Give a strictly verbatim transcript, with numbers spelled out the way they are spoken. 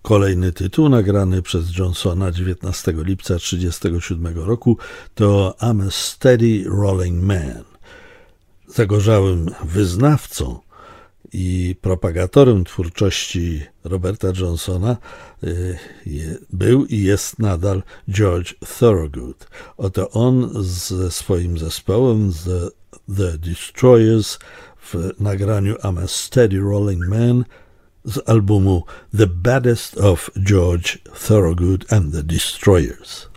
Kolejny tytuł nagrany przez Johnsona dziewiętnastego lipca tysiąc dziewięćset trzydziestego siódmego roku to I'm a Steady Rolling Man. Zagorzałym wyznawcą i propagatorem twórczości Roberta Johnsona y, je, był i jest nadal George Thorogood. Oto on ze swoim zespołem The, The Destroyers w nagraniu I'm a Steady Rolling Man z albumu The Baddest of George Thorogood and the Destroyers.